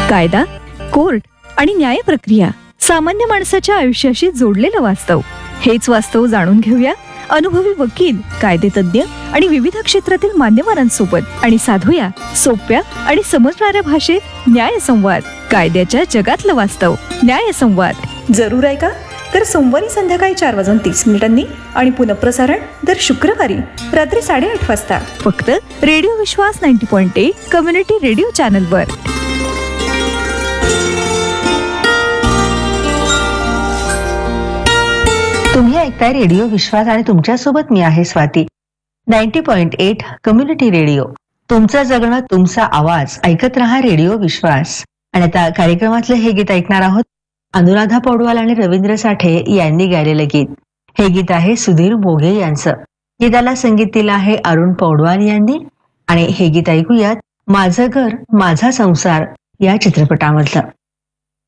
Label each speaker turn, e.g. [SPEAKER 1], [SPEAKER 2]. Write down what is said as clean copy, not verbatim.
[SPEAKER 1] कायदा, कोर्ट आणि न्याय प्रक्रिया, सामान्य माणसाच्या आयुष्याशी जोडलेलं वास्तव. हेच वास्तव जाणून घेऊया अनुभवी वकील, कायदेतज्ञ आणि विविध क्षेत्रातील मान्यवरांसोबत आणि साधूया सोप्या आणि समजणाऱ्या भाषेत न्यायसंवाद. कायद्याच्या जगातलं वास्तव. न्यायसंवाद जरूर ऐका. तर सोमवारी संध्याकाळी 4:30 आणि पुनःप्रसारण दर शुक्रवारी रात्री 8:30 वाजता फक्त रेडिओ विश्वास 90.8 कम्युनिटी रेडिओ चॅनलवर.
[SPEAKER 2] तुम्ही ऐकताय रेडिओ विश्वास आणि तुमच्यासोबत मी आहे स्वाती. 90.8 community radio. तुमचं जगणं, तुमचा आवाज. ऐकत रहा रेडिओ विश्वास. आणि आता कार्यक्रमातलं हे गीत ऐकणार आहोत. अनुराधा पौडवाल आणि रवींद्र साठे यांनी गायलेलं गीत. हे गीत आहे सुधीर मोघे यांचं. गीताला संगीत दिलं आहे अरुण पौडवाल यांनी. आणि हे गीत ऐकूयात माझं घर माझा संसार या चित्रपटामधलं.